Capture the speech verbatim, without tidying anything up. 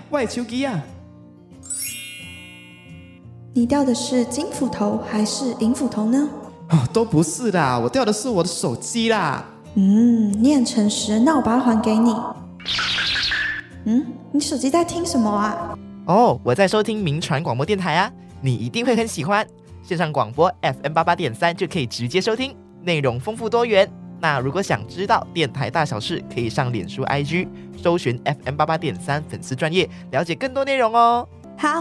我的手机啊！ 你掉的是金斧头还是银斧头呢？ 哦，都不是啦，我掉的是我的手机啦。 嗯，你很诚实，那我把它还给你。嗯，你手机在听什么啊？ 哦，我在收听民传广播电台啊，你一定会很喜欢。线上广播 F M 八八点三就可以直接收听，内容丰富多元。那如果想知道电台大小事，可以上脸书 I G 搜寻 F M 八八点三粉丝专页，了解更多内容哦。